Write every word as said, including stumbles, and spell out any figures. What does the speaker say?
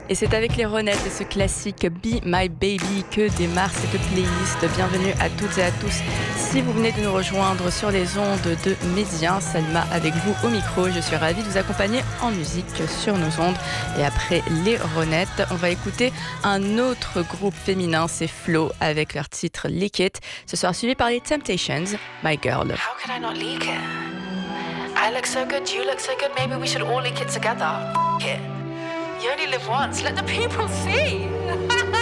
Et c'est avec les Ronettes et ce classique Be My Baby que démarre cette playlist. Bienvenue à toutes et à tous. Si vous venez de nous rejoindre sur les ondes de Médien, Salma avec vous au micro. Je suis ravie de vous accompagner en musique sur nos ondes. Et après les Ronettes, on va écouter un autre groupe féminin, c'est Flo avec leur titre Leak It. Ce sera suivi par les Temptations, My Girl. How could I not leak it? I look so good, you look so good, maybe we should all leak it together. F- it. You only live once, let the people see.